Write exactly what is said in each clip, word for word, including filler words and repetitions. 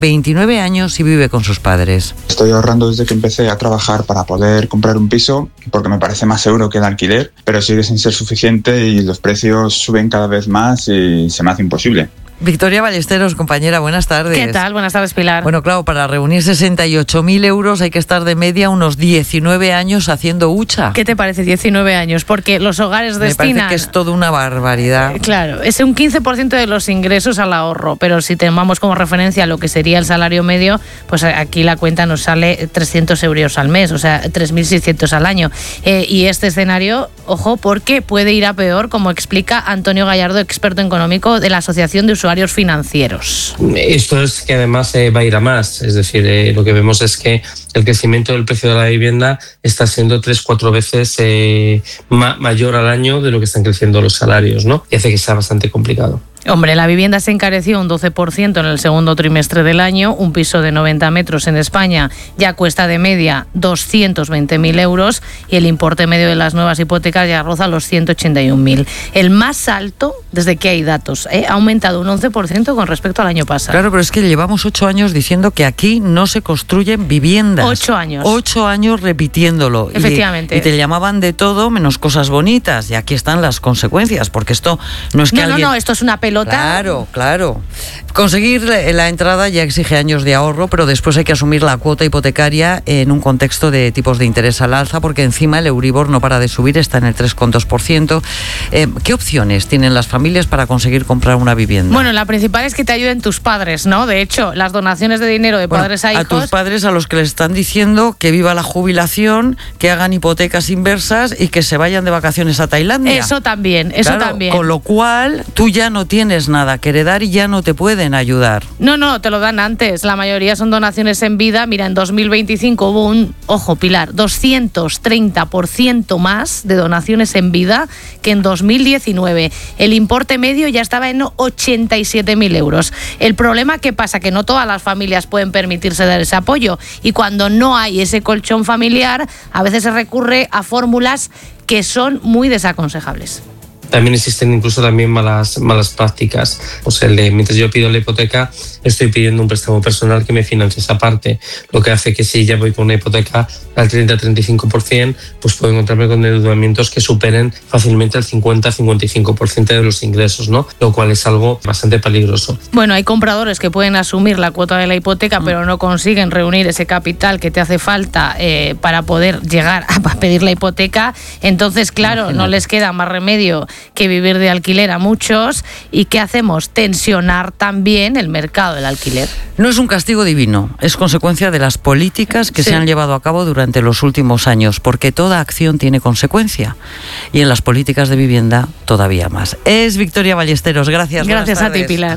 veintinueve años y vive con sus padres. Estoy ahorrando desde que empecé a trabajar para poder comprar un piso porque me parece más seguro que el alquiler, pero sigue sin ser suficiente y los precios suben cada vez más y se me hace imposible. Victoria Ballesteros, compañera, buenas tardes. ¿Qué tal? Buenas tardes, Pilar. Bueno, claro, para reunir sesenta y ocho mil euros hay que estar de media unos diecinueve años haciendo hucha. ¿Qué te parece diecinueve años? Porque los hogares destinan... Me parece que es toda una barbaridad. Eh, claro, es un quince por ciento de los ingresos al ahorro, pero si tomamos como referencia lo que sería el salario medio, pues aquí la cuenta nos sale trescientos euros al mes, o sea, tres mil seiscientos al año. Eh, y este escenario, ojo, porque puede ir a peor, como explica Antonio Gallardo, experto económico de la Asociación de Usuarios Financieros. Esto es que además eh, va a ir a más, es decir, eh, lo que vemos es que el crecimiento del precio de la vivienda está siendo tres, cuatro veces eh, ma- mayor al año de lo que están creciendo los salarios, ¿no? Y hace que sea bastante complicado. Hombre, la vivienda se encareció un doce por ciento en el segundo trimestre del año. Un piso de noventa metros en España ya cuesta de media doscientos veinte mil euros y el importe medio de las nuevas hipotecas ya roza los ciento ochenta y un mil. El más alto desde que hay datos. ¿eh? Ha aumentado un once por ciento con respecto al año pasado. Claro, pero es que llevamos ocho años diciendo que aquí no se construyen viviendas. Ocho años. Ocho años repitiéndolo. Efectivamente. Y, y te llamaban de todo menos cosas bonitas. Y aquí están las consecuencias, porque esto no es que no, alguien... No, no, esto es una pelota. Claro, claro. Conseguir la entrada ya exige años de ahorro, pero después hay que asumir la cuota hipotecaria en un contexto de tipos de interés al alza, porque encima el Euribor no para de subir, está en el tres coma dos por ciento. Eh, ¿Qué opciones tienen las familias para conseguir comprar una vivienda? Bueno, la principal es que te ayuden tus padres, ¿no? De hecho, las donaciones de dinero de bueno, padres a hijos... A tus padres a los que les están diciendo que viva la jubilación, que hagan hipotecas inversas y que se vayan de vacaciones a Tailandia. Eso también, eso claro, también. Con lo cual, tú ya no tienes nada que heredar y ya no te pueden ayudar. No, no, te lo dan antes. La mayoría son donaciones en vida. Mira, en dos mil veinticinco hubo un, ojo, Pilar, doscientos treinta por ciento más de donaciones en vida que en dos mil diecinueve. El importe medio ya estaba en ochenta y siete mil euros. El problema, ¿qué pasa? Que no todas las familias pueden permitirse dar ese apoyo. Y cuando no hay ese colchón familiar, a veces se recurre a fórmulas que son muy desaconsejables. También existen incluso también malas, malas prácticas. O sea, el de, mientras yo pido la hipoteca, estoy pidiendo un préstamo personal que me financie esa parte. Lo que hace que si ya voy con una hipoteca al treinta a treinta y cinco por ciento, pues puedo encontrarme con endeudamientos que superen fácilmente el cincuenta a cincuenta y cinco por ciento de los ingresos, ¿no? Lo cual es algo bastante peligroso. Bueno, hay compradores que pueden asumir la cuota de la hipoteca, pero no consiguen reunir ese capital que te hace falta eh, para poder llegar a pedir la hipoteca. Entonces, claro, Imagínate. no les queda más remedio que vivir de alquiler a muchos. ¿Y qué hacemos? Tensionar también el mercado del alquiler. No es un castigo divino, es consecuencia de las políticas que sí. se han llevado a cabo durante los últimos años, porque toda acción tiene consecuencia y en las políticas de vivienda todavía más. Es Victoria Ballesteros, gracias. Gracias a ti, Pilar.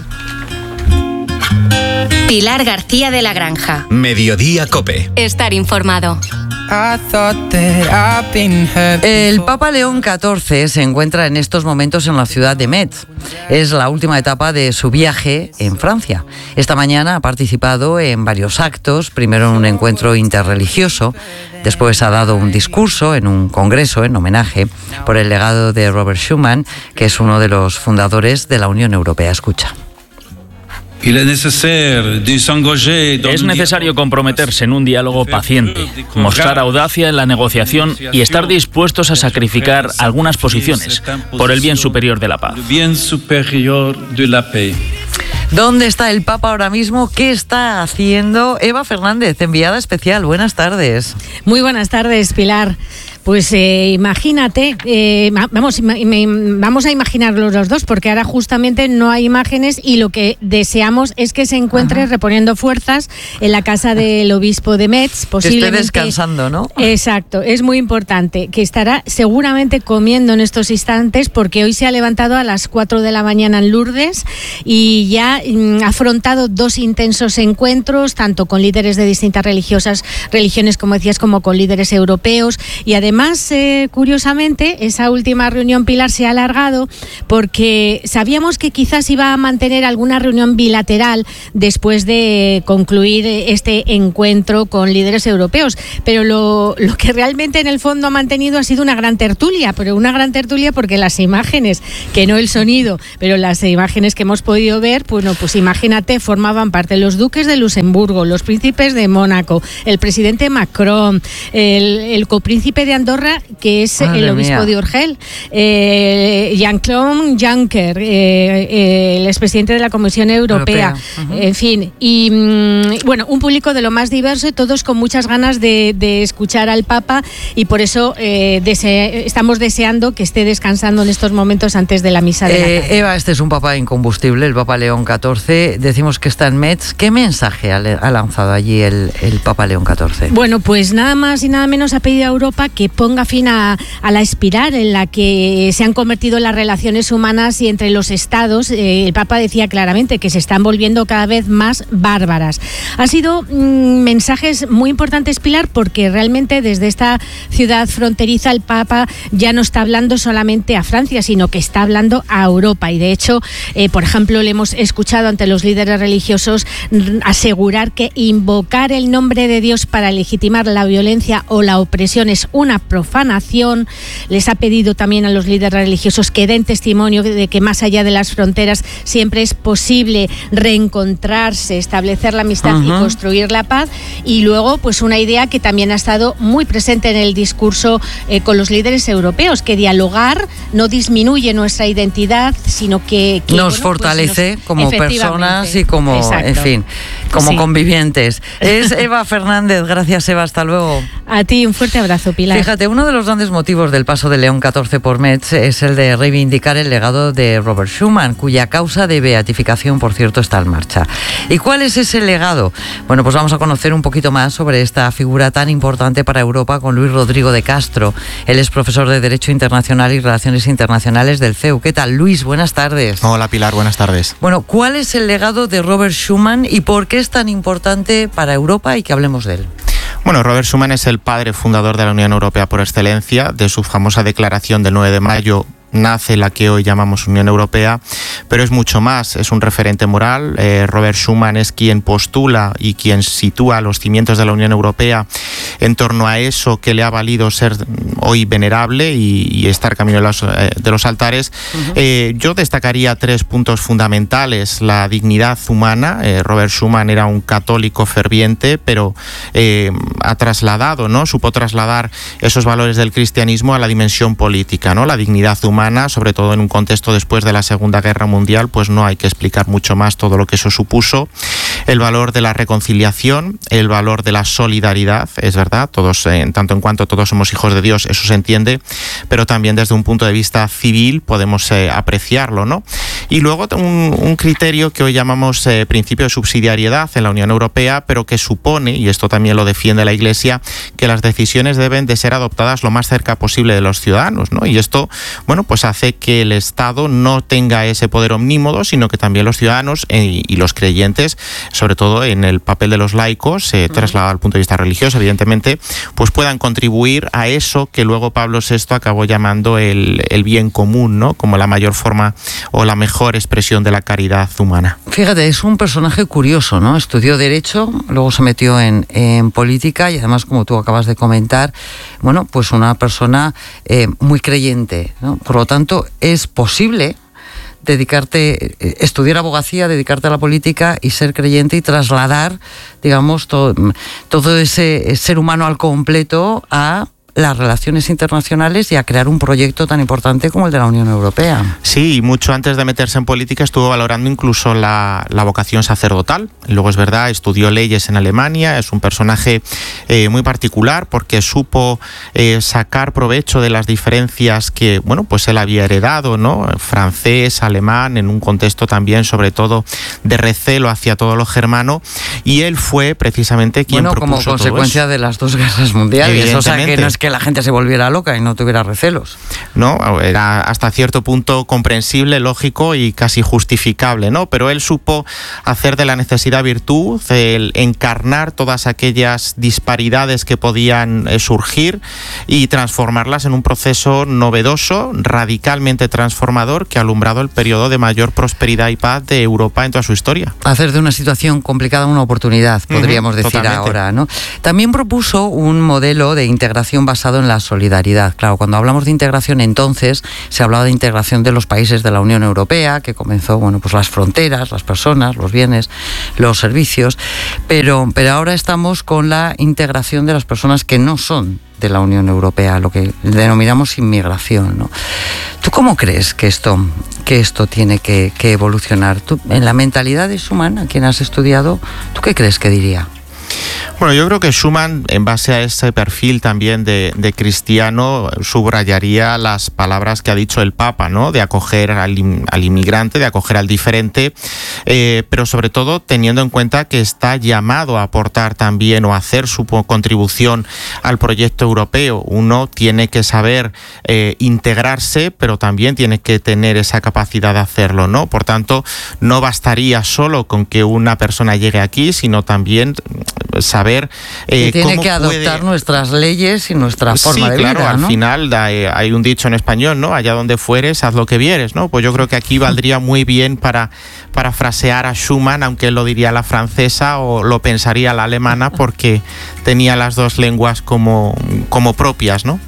Pilar García de la Granja. Mediodía COPE. Estar informado. El Papa León catorce se encuentra en estos momentos en la ciudad de Metz. Es la última etapa de su viaje en Francia. Esta mañana ha participado en varios actos, primero en un encuentro interreligioso, después ha dado un discurso en un congreso en homenaje por el legado de Robert Schuman, que es uno de los fundadores de la Unión Europea. Escucha. Es necesario comprometerse en un diálogo paciente, mostrar audacia en la negociación y estar dispuestos a sacrificar algunas posiciones por el bien superior de la paz. ¿Dónde está el Papa ahora mismo? ¿Qué está haciendo? Eva Fernández, enviada especial. Buenas tardes. Muy buenas tardes, Pilar. Pues eh, imagínate, eh, vamos, me, vamos a imaginarlo los dos, porque ahora justamente no hay imágenes y lo que deseamos es que se encuentre Ajá. reponiendo fuerzas en la casa del obispo de Metz. Posiblemente, que esté descansando, ¿no? Exacto, es muy importante, que estará seguramente comiendo en estos instantes, porque hoy se ha levantado a las cuatro de la mañana en Lourdes y ya mm, ha afrontado dos intensos encuentros, tanto con líderes de distintas religiosas, religiones, como decías, como con líderes europeos, y además además, eh, curiosamente, esa última reunión, Pilar, se ha alargado porque sabíamos que quizás iba a mantener alguna reunión bilateral después de concluir este encuentro con líderes europeos, pero lo, lo que realmente en el fondo ha mantenido ha sido una gran tertulia, pero una gran tertulia porque las imágenes, que no el sonido, pero las imágenes que hemos podido ver, pues, no, pues imagínate, formaban parte los duques de Luxemburgo, los príncipes de Mónaco, el presidente Macron, el, el copríncipe de Andorra, que es Madre el obispo mía. de Urgel, eh, Jean-Claude Juncker, eh, eh, el expresidente de la Comisión Europea, Europea. Uh-huh. En fin, y mm, bueno, un público de lo más diverso y todos con muchas ganas de, de escuchar al Papa, y por eso eh, dese- estamos deseando que esté descansando en estos momentos antes de la misa de eh, la tarde. Eva, este es un Papa incombustible, el Papa León catorce, decimos que está en Metz. ¿Qué mensaje ha, ha lanzado allí el, el Papa León catorce? Bueno, pues nada más y nada menos ha pedido a Europa que ponga fin a, a la espiral en la que se han convertido las relaciones humanas y entre los estados. Eh, el Papa decía claramente que se están volviendo cada vez más bárbaras. Han sido mmm, mensajes muy importantes, Pilar, porque realmente desde esta ciudad fronteriza el Papa ya no está hablando solamente a Francia, sino que está hablando a Europa. Y de hecho, eh, por ejemplo, le hemos escuchado ante los líderes religiosos asegurar que invocar el nombre de Dios para legitimar la violencia o la opresión es una profanación. Les ha pedido también a los líderes religiosos que den testimonio de que más allá de las fronteras siempre es posible reencontrarse, establecer la amistad uh-huh. y construir la paz. Y luego, pues una idea que también ha estado muy presente en el discurso eh, con los líderes europeos, que dialogar no disminuye nuestra identidad, sino que, que nos bueno, fortalece pues nos, como personas y como, Exacto. en fin, como sí. convivientes. Es Eva Fernández. Gracias, Eva. Hasta luego. A ti, un fuerte abrazo, Pilar. Fíjate, uno de los grandes motivos del paso de León catorce por Metz es el de reivindicar el legado de Robert Schuman, cuya causa de beatificación, por cierto, está en marcha. ¿Y cuál es ese legado? Bueno, pues vamos a conocer un poquito más sobre esta figura tan importante para Europa con Luis Rodrigo de Castro. Él es profesor de Derecho Internacional y Relaciones Internacionales del C E U. ¿Qué tal, Luis? Buenas tardes. Hola, Pilar. Buenas tardes. Bueno, ¿cuál es el legado de Robert Schuman y por qué es tan importante para Europa y que hablemos de él? Bueno, Robert Schuman es el padre fundador de la Unión Europea por excelencia. De su famosa declaración del nueve de mayo nace la que hoy llamamos Unión Europea, pero es mucho más, es un referente moral. Eh, Robert Schuman es quien postula y quien sitúa los cimientos de la Unión Europea en torno a eso que le ha valido ser hoy venerable y, y estar camino de los, eh, de los altares. Uh-huh. Eh, yo destacaría tres puntos fundamentales. La dignidad humana. Eh, Robert Schuman era un católico ferviente, pero eh, ha trasladado, ¿no? Supo trasladar esos valores del cristianismo a la dimensión política, ¿no? La dignidad humana, sobre todo en un contexto después de la Segunda Guerra Mundial, pues no hay que explicar mucho más todo lo que eso supuso. El valor de la reconciliación, el valor de la solidaridad, es verdad, todos, en tanto en cuanto todos somos hijos de Dios, eso se entiende, pero también desde un punto de vista civil podemos eh, apreciarlo, ¿no? Y luego un, un criterio que hoy llamamos eh, principio de subsidiariedad en la Unión Europea, pero que supone, y esto también lo defiende la Iglesia, que las decisiones deben de ser adoptadas lo más cerca posible de los ciudadanos, ¿no? Y esto, bueno, pues pues hace que el Estado no tenga ese poder omnímodo, sino que también los ciudadanos eh, y los creyentes, sobre todo en el papel de los laicos, eh, trasladado al punto de vista religioso, evidentemente, pues puedan contribuir a eso que luego Pablo sexto acabó llamando el, el bien común, ¿no? Como la mayor forma o la mejor expresión de la caridad humana. Fíjate, es un personaje curioso, ¿no? Estudió Derecho, luego se metió en, en política y además, como tú acabas de comentar, bueno, pues una persona eh, muy creyente, ¿no? Por lo tanto, es posible dedicarte, estudiar abogacía, dedicarte a la política y ser creyente y trasladar, digamos, todo, todo ese ser humano al completo a las relaciones internacionales y a crear un proyecto tan importante como el de la Unión Europea. Sí, y mucho antes de meterse en política estuvo valorando incluso la, la vocación sacerdotal. Luego es verdad, estudió leyes en Alemania, es un personaje eh, muy particular porque supo eh, sacar provecho de las diferencias que, bueno, pues él había heredado, ¿no? Francés, alemán, en un contexto también sobre todo de recelo hacia todo lo germano, y él fue precisamente quien bueno, propuso como consecuencia todo eso. de las dos guerras mundiales, o sea que no es que la gente se volviera loca y no tuviera recelos. No, era hasta cierto punto comprensible, lógico y casi justificable, ¿no? Pero él supo hacer de la necesidad virtud, el encarnar todas aquellas disparidades que podían eh, surgir y transformarlas en un proceso novedoso, radicalmente transformador, que ha alumbrado el periodo de mayor prosperidad y paz de Europa en toda su historia. Hacer de una situación complicada una oportunidad, podríamos uh-huh, decir totalmente. Ahora, ¿no? También propuso un modelo de integración basado en la solidaridad. Claro, cuando hablamos de integración entonces se hablaba de integración de los países de la Unión Europea, que comenzó, bueno, pues las fronteras, las personas, los bienes, los servicios, pero, pero ahora estamos con la integración de las personas que no son de la Unión Europea, lo que denominamos inmigración, ¿no? ¿Tú cómo crees que esto, que esto tiene que, que evolucionar? ¿Tú, en la mentalidad de Schuman, a quien has estudiado, ¿tú qué crees que diría? Bueno, yo creo que Schuman, en base a ese perfil también de, de cristiano, subrayaría las palabras que ha dicho el Papa, ¿no? De acoger al, al inmigrante, de acoger al diferente, eh, pero sobre todo teniendo en cuenta que está llamado a aportar también o a hacer su contribución al proyecto europeo. Uno tiene que saber eh, integrarse, pero también tiene que tener esa capacidad de hacerlo, ¿no? Por tanto, no bastaría solo con que una persona llegue aquí, sino también saber eh, que tiene cómo que adoptar puede... nuestras leyes y nuestra forma sí, de claro, vida, al ¿no? final da, eh, hay un dicho en español, ¿no? Allá donde fueres, haz lo que vieres, ¿no? Pues yo creo que aquí valdría muy bien para parafrasear a Schuman, aunque él lo diría la francesa o lo pensaría la alemana, porque tenía las dos lenguas como, como propias, ¿no?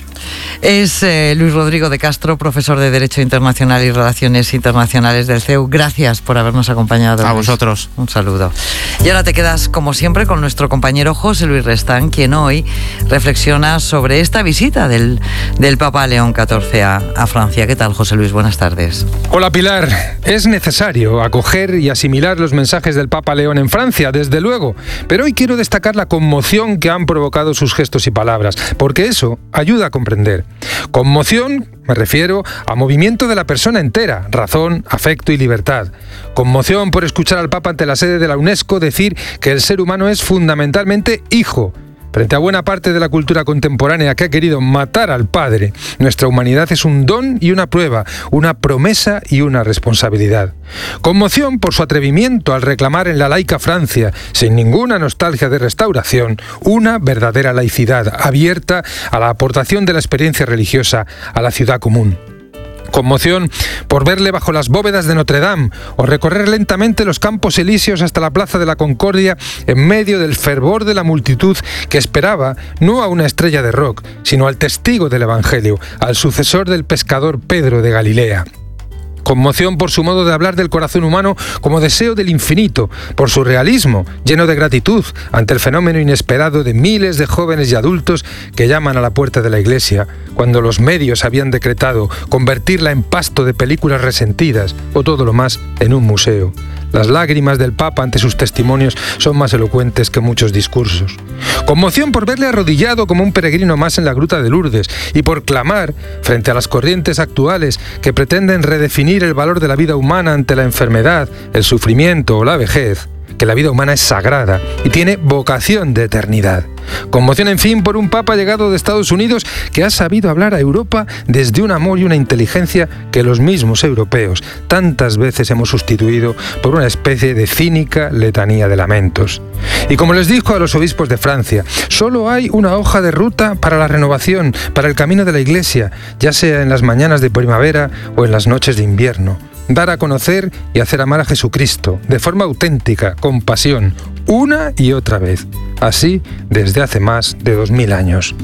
Es eh, Luis Rodrigo de Castro, profesor de Derecho Internacional y Relaciones Internacionales del C E U. Gracias por habernos acompañado. A Luis. vosotros. Un saludo. Y ahora te quedas, como siempre, con nuestro compañero José Luis Restán, quien hoy reflexiona sobre esta visita del, del Papa León catorce a, a Francia. ¿Qué tal, José Luis? Buenas tardes. Hola, Pilar. Es necesario acoger y asimilar los mensajes del Papa León en Francia, desde luego. Pero hoy quiero destacar la conmoción que han provocado sus gestos y palabras, porque eso ayuda a comprender. Conmoción, me refiero a movimiento de la persona entera, razón, afecto y libertad. Conmoción por escuchar al Papa ante la sede de la UNESCO decir que el ser humano es fundamentalmente hijo. Frente a buena parte de la cultura contemporánea que ha querido matar al Padre, nuestra humanidad es un don y una prueba, una promesa y una responsabilidad. Conmoción por su atrevimiento al reclamar en la laica Francia, sin ninguna nostalgia de restauración, una verdadera laicidad abierta a la aportación de la experiencia religiosa a la ciudad común. Conmoción por verle bajo las bóvedas de Notre Dame o recorrer lentamente los Campos Elíseos hasta la Plaza de la Concordia en medio del fervor de la multitud que esperaba no a una estrella de rock, sino al testigo del Evangelio, al sucesor del pescador Pedro de Galilea. Conmoción por su modo de hablar del corazón humano como deseo del infinito, por su realismo, lleno de gratitud ante el fenómeno inesperado de miles de jóvenes y adultos que llaman a la puerta de la iglesia, cuando los medios habían decretado convertirla en pasto de películas resentidas o todo lo más en un museo. Las lágrimas del Papa ante sus testimonios son más elocuentes que muchos discursos. Conmoción por verle arrodillado como un peregrino más en la gruta de Lourdes y por clamar, frente a las corrientes actuales que pretenden redefinir el valor de la vida humana ante la enfermedad, el sufrimiento o la vejez, que la vida humana es sagrada y tiene vocación de eternidad. Conmoción, en fin, por un Papa llegado de Estados Unidos que ha sabido hablar a Europa desde un amor y una inteligencia que los mismos europeos tantas veces hemos sustituido por una especie de cínica letanía de lamentos. Y como les dijo a los obispos de Francia, solo hay una hoja de ruta para la renovación, para el camino de la Iglesia, ya sea en las mañanas de primavera o en las noches de invierno. Dar a conocer y hacer amar a Jesucristo, de forma auténtica, con pasión, una y otra vez. Así desde hace más de dos mil años.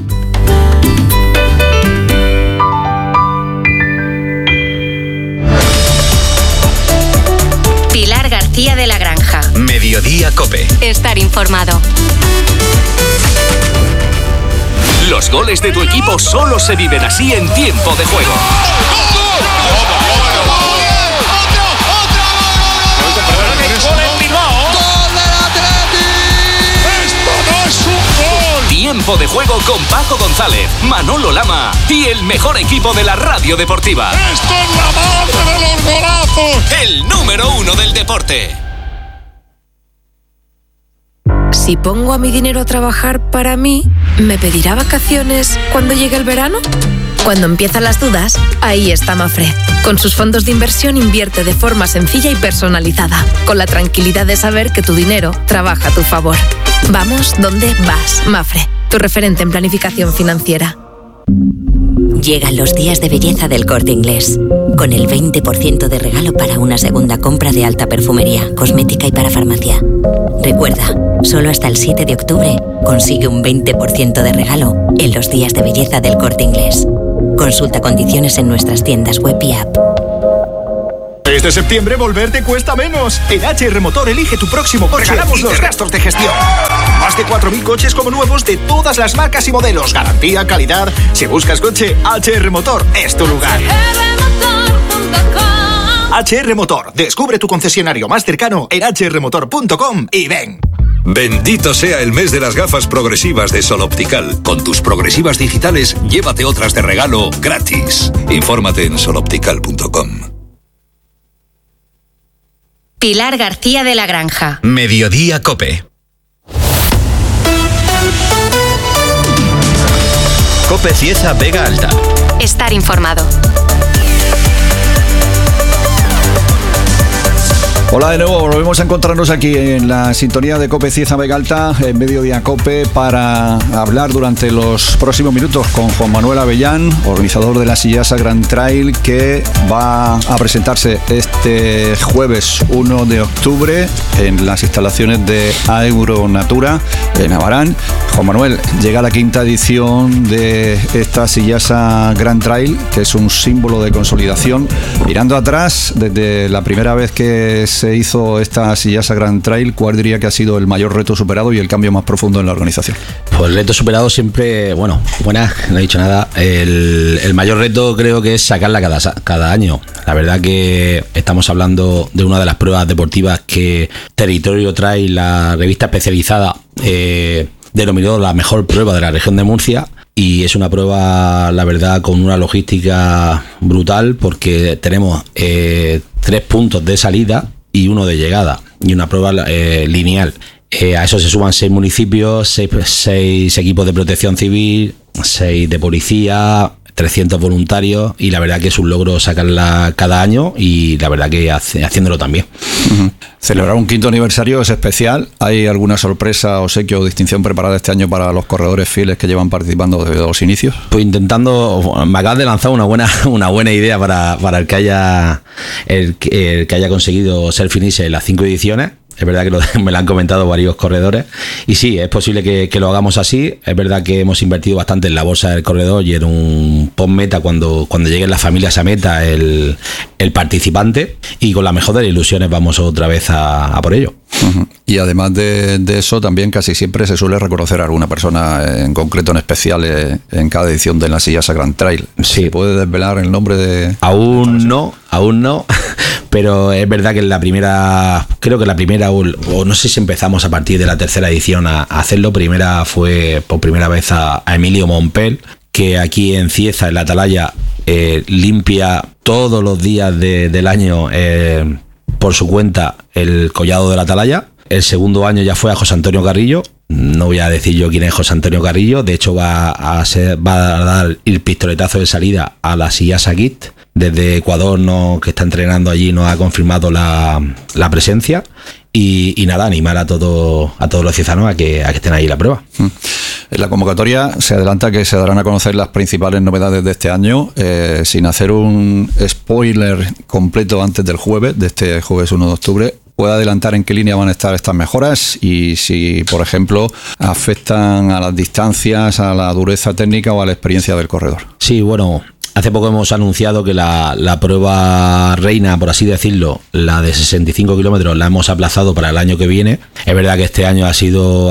Pilar García de la Granja. Mediodía COPE. Estar informado. Los goles de tu equipo solo se viven así en tiempo de juego. Tiempo de juego con Paco González, Manolo Lama y el mejor equipo de la radio deportiva. ¡Esto es la madre de los golazos! El número uno del deporte. si pongo a mi dinero a trabajar para mí, ¿me pedirá vacaciones cuando llegue el verano? Cuando empiezan las dudas, ahí está Mafre. Con sus fondos de inversión invierte de forma sencilla y personalizada, con la tranquilidad de saber que tu dinero trabaja a tu favor. Vamos donde vas, Mafre, tu referente en planificación financiera. Llegan los días de belleza del Corte Inglés, con el veinte por ciento de regalo para una segunda compra de alta perfumería, cosmética y para farmacia. Recuerda, solo hasta el siete de octubre consigue un veinte por ciento de regalo en los días de belleza del Corte Inglés. Consulta condiciones en nuestras tiendas web y app. Este septiembre volver te cuesta menos. En H R Motor elige tu próximo coche. Regalamos los gastos de gestión. Más de cuatro mil coches como nuevos de todas las marcas y modelos. Garantía, calidad. Si buscas coche, H R Motor es tu lugar. H R Motor. Descubre tu concesionario más cercano en h r motor punto com y ven. Bendito sea el mes de las gafas progresivas de Sol Optical. Con tus progresivas digitales, llévate otras de regalo gratis. Infórmate en sol optical punto com. Pilar García de la Granja. Mediodía Cope. Cope Cieza Vega Alta. Estar informado. Hola de nuevo, volvemos a encontrarnos aquí en la sintonía de Cope Cieza Vega Alta, en Mediodía Cope, para hablar durante los próximos minutos con Juan Manuel Avellán, organizador de la Sillasa Grand Trail, que va a presentarse este jueves uno de octubre en las instalaciones de Aeronatura en Abarán. Juan Manuel, llega la quinta edición de esta Sillasa Grand Trail, que es un símbolo de consolidación. Mirando atrás, desde la primera vez que se se hizo esta Sillasa Grand Trail, ¿cuál diría que ha sido el mayor reto superado y el cambio más profundo en la organización? Pues el reto superado siempre, bueno, buenas, no he dicho nada. El, el mayor reto creo que es sacarla cada, cada año. La verdad que estamos hablando de una de las pruebas deportivas que Territorio Trail, la revista especializada, eh, denominó la mejor prueba de la región de Murcia. Y es una prueba, la verdad, con una logística brutal, porque tenemos eh, tres puntos de salida y uno de llegada, y una prueba eh, lineal. Eh, a eso se suman seis municipios, seis, seis equipos de protección civil, seis de policía, trescientos voluntarios, y la verdad que es un logro sacarla cada año, y la verdad que hace, haciéndolo también. Uh-huh. Celebrar un quinto aniversario es especial. ¿Hay alguna sorpresa, obsequio o distinción preparada este año para los corredores fieles que llevan participando desde los inicios? Pues intentando, me acabas de lanzar una buena una buena idea para, para el que haya el, el que haya conseguido ser finisher en las cinco ediciones. Es verdad que lo, me lo han comentado varios corredores, y sí, es posible que, que lo hagamos así. Es verdad que hemos invertido bastante en la bolsa del corredor y en un post-meta cuando, cuando lleguen las familias a meta el, el participante, y con la mejor de las ilusiones vamos otra vez a, a por ello. Uh-huh. Y además de, de eso, también casi siempre se suele reconocer a alguna persona en concreto, en especial, eh, en cada edición de la Sillasa Grand Trail. Sí. ¿Se puede desvelar el nombre de...? Aún no, aún no, pero es verdad que en la primera, creo que la primera, o, o no sé si empezamos a partir de la tercera edición a, a hacerlo. Primera fue por primera vez a, a Emilio Mompel, que aquí en Cieza, en la Atalaya, eh, limpia todos los días de, del año eh, por su cuenta el collado de la Atalaya. El segundo año ya fue a José Antonio Carrillo. No voy a decir yo quién es José Antonio Carrillo. De hecho, va a ser, va a dar el pistoletazo de salida a la Sillasa Kit. Desde Ecuador, no, que está entrenando allí, nos ha confirmado la, la presencia. Y, y nada, animar a todo, a todos los ciezanos a que, a que estén ahí en la prueba. En la convocatoria se adelanta que se darán a conocer las principales novedades de este año, eh, sin hacer un spoiler completo antes del jueves, de este jueves uno de octubre. ¿Puede adelantar en qué línea van a estar estas mejoras y si, por ejemplo, afectan a las distancias, a la dureza técnica o a la experiencia del corredor? Sí, bueno, hace poco hemos anunciado que la, la prueba reina, por así decirlo, la de sesenta y cinco kilómetros, la hemos aplazado para el año que viene. Es verdad que este año ha sido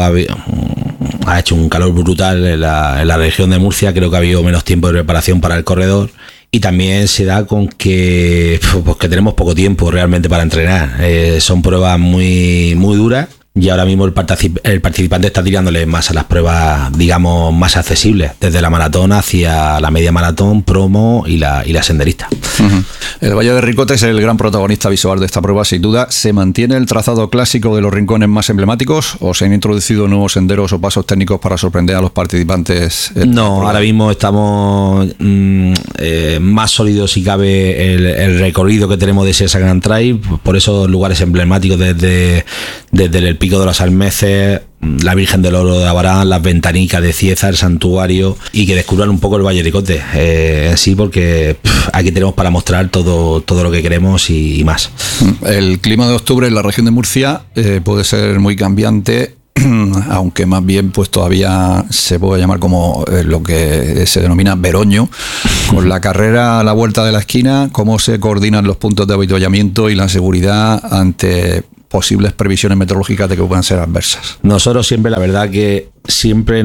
ha hecho un calor brutal en la, en la región de Murcia. Creo que ha habido menos tiempo de preparación para el corredor. Y también se da con que, pues que tenemos poco tiempo realmente para entrenar. Eh, son pruebas muy, muy duras, y ahora mismo el, particip- el participante está tirándole más a las pruebas, digamos, más accesibles, desde la maratón hacia la media maratón, promo y la, y la senderista. Uh-huh. El Valle de Ricote es el gran protagonista visual de esta prueba, sin duda. ¿Se mantiene el trazado clásico de los rincones más emblemáticos o se han introducido nuevos senderos o pasos técnicos para sorprender a los participantes? No, ahora mismo estamos mmm, eh, más sólidos si cabe el, el recorrido que tenemos de Sierra Grand Trail, por esos lugares emblemáticos desde, desde el Pico de los Almeces, la Virgen del Oro de Abarán, las Ventanicas de Cieza, el santuario, y que descubran un poco el Valle de Ricote eh, en sí, porque pff, aquí tenemos para mostrar todo, todo lo que queremos y, y más. El clima de octubre en la región de Murcia eh, puede ser muy cambiante, aunque más bien pues todavía se puede llamar como eh, lo que se denomina veroño. Con la carrera a la vuelta de la esquina, ¿cómo se coordinan los puntos de avituallamiento y la seguridad ante posibles previsiones meteorológicas de que puedan ser adversas? Nosotros siempre, la verdad que siempre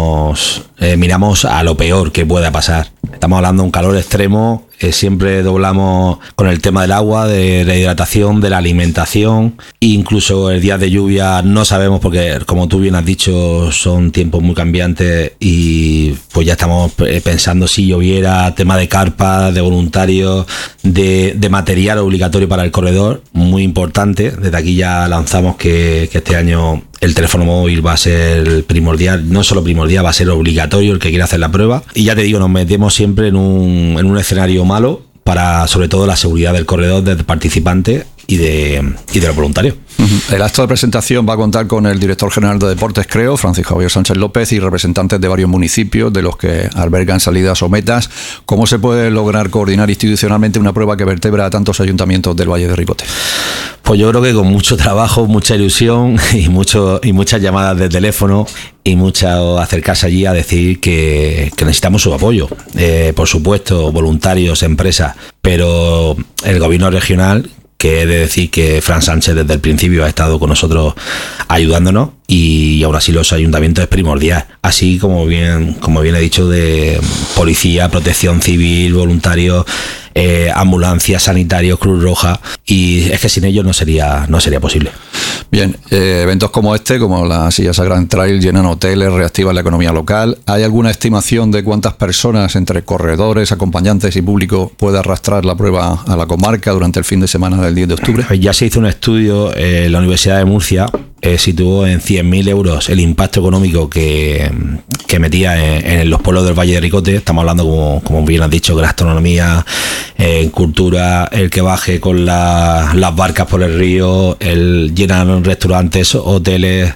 nos eh, miramos a lo peor que pueda pasar. Estamos hablando de un calor extremo, eh, siempre doblamos con el tema del agua, de la hidratación, de la alimentación, incluso el día de lluvia no sabemos porque, como tú bien has dicho, son tiempos muy cambiantes y pues ya estamos pensando si lloviera, tema de carpas, de voluntarios, de, de material obligatorio para el corredor, muy importante. Desde aquí ya lanzamos que, que este año el teléfono móvil va a ser primordial, no solo primordial, va a ser obligatorio el que quiera hacer la prueba. Y ya te digo, nos metemos siempre en un, en un escenario malo para, sobre todo, la seguridad del corredor, del participante y de, y de los voluntarios. El acto de presentación va a contar con el director general de Deportes, creo, Francisco Javier Sánchez López, y representantes de varios municipios de los que albergan salidas o metas. ¿Cómo se puede lograr coordinar institucionalmente una prueba que vertebra a tantos ayuntamientos del Valle de Ricote? Pues yo creo que con mucho trabajo, mucha ilusión y mucho y muchas llamadas de teléfono y mucho acercarse allí a decir que, que necesitamos su apoyo. Eh, por supuesto, voluntarios, empresas, pero el gobierno regional, que he de decir que Fran Sánchez desde el principio ha estado con nosotros ayudándonos, y aún así los ayuntamientos es primordial, así como bien como bien he dicho, de policía, protección civil, voluntarios, eh, ambulancias, sanitarios, Cruz Roja, y es que sin ellos no sería no sería posible. Bien, eh, eventos como este, como la Sierra Grand Trail, llenan hoteles, reactivan la economía local. ¿Hay alguna estimación de cuántas personas, entre corredores, acompañantes y público, puede arrastrar la prueba a la comarca durante el fin de semana del diez de octubre? Ya se hizo un estudio, eh, la Universidad de Murcia eh, situó en cien mil euros el impacto económico que, que metía en, en los pueblos del Valle de Ricote. Estamos hablando, como, como bien has dicho, gastronomía, eh, cultura, el que baje con la, las barcas por el río, el llenar restaurantes, hoteles,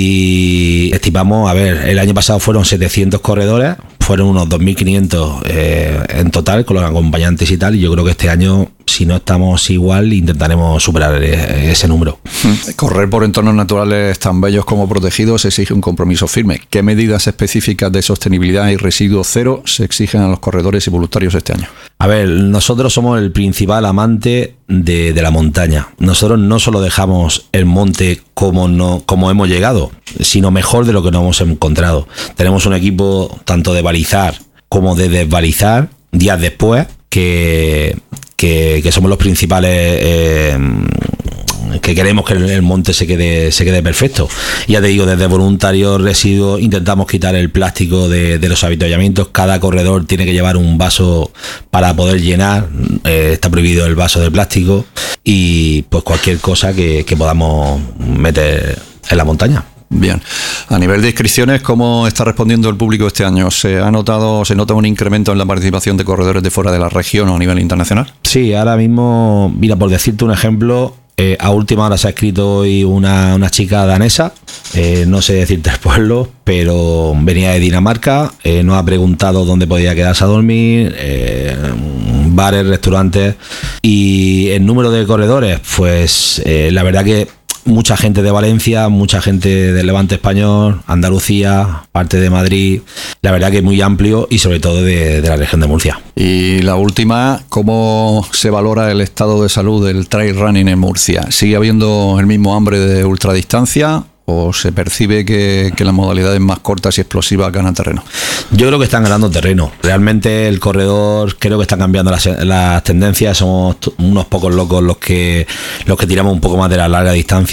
y estimamos, a ver, el año pasado fueron setecientos corredores, fueron unos dos mil quinientos eh, en total con los acompañantes y tal, y yo creo que este año, si no estamos igual, intentaremos superar ese número. Correr por entornos naturales tan bellos como protegidos exige un compromiso firme. ¿Qué medidas específicas de sostenibilidad y residuo cero se exigen a los corredores y voluntarios este año? A ver, nosotros somos el principal amante de, de la montaña. Nosotros no solo dejamos el monte como, no, como hemos llegado, sino mejor de lo que nos hemos encontrado. Tenemos un equipo tanto de balizar como de desbalizar días después, que, que, que somos los principales, eh, que queremos que el monte se quede se quede perfecto. Ya te digo, desde voluntarios, residuos, intentamos quitar el plástico de, de los avituallamientos. Cada corredor tiene que llevar un vaso para poder llenar, eh, está prohibido el vaso de plástico, y pues cualquier cosa que, que podamos meter en la montaña. Bien, a nivel de inscripciones, ¿cómo está respondiendo el público este año? ¿Se ha notado, se nota un incremento en la participación de corredores de fuera de la región o a nivel internacional? Sí, ahora mismo, mira, por decirte un ejemplo, eh, a última hora se ha escrito hoy una, una chica danesa, eh, no sé decirte el pueblo, pero venía de Dinamarca, eh, nos ha preguntado dónde podía quedarse a dormir, eh, bares, restaurantes, y el número de corredores, pues eh, la verdad que mucha gente de Valencia, mucha gente del Levante español, Andalucía, parte de Madrid, la verdad que muy amplio, y sobre todo de, de la región de Murcia. Y la última, ¿cómo se valora el estado de salud del trail running en Murcia? ¿Sigue habiendo el mismo hambre de ultradistancia o se percibe que, que las modalidades más cortas y explosivas ganan terreno? Yo creo que están ganando terreno. Realmente el corredor, creo que están cambiando las, las tendencias. Somos unos pocos locos los que los que tiramos un poco más de la larga distancia,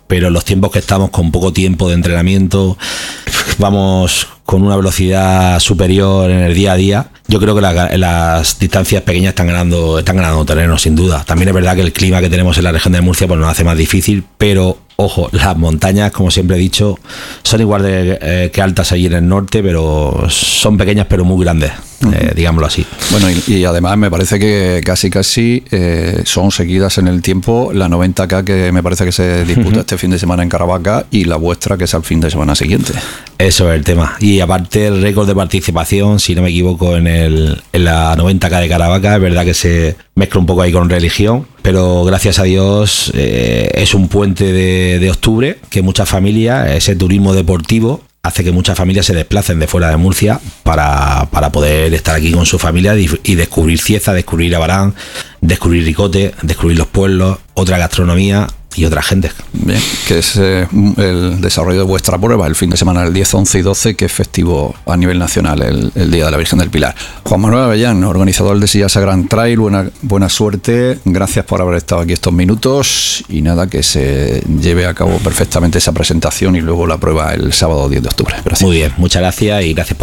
pero en los tiempos que estamos, con poco tiempo de entrenamiento, vamos con una velocidad superior en el día a día. Yo creo que la, las distancias pequeñas están ganando, están ganando terreno, sin duda. También es verdad que el clima que tenemos en la región de Murcia pues nos hace más difícil, pero ojo, las montañas, como siempre he dicho, son igual de eh, que altas allí en el norte, pero son pequeñas pero muy grandes, eh, digámoslo así. Bueno, y, y además me parece que casi casi eh, son seguidas en el tiempo la noventa K que me parece que se disputa uh-huh. este fin de semana en Caravaca y la vuestra que es al fin de semana siguiente. Eso es el tema. Y aparte el récord de participación, si no me equivoco, en, el, en la noventa K de Caravaca, es verdad que se mezcla un poco ahí con religión, pero gracias a Dios eh, es un puente de, de octubre que muchas familias, ese turismo deportivo hace que muchas familias se desplacen de fuera de Murcia para, para poder estar aquí con su familia y, y descubrir Cieza, descubrir Abarán, descubrir Ricote, descubrir los pueblos, otra gastronomía y otra gente. Bien, que es eh, el desarrollo de vuestra prueba el fin de semana del diez, once y doce, que es festivo a nivel nacional, el, el Día de la Virgen del Pilar. Juan Manuel Avellán, organizador de Sillasa Grand Trail, buena, buena suerte, gracias por haber estado aquí estos minutos y nada, que se lleve a cabo perfectamente esa presentación y luego la prueba el sábado diez de octubre. Gracias. Muy bien, muchas gracias y gracias por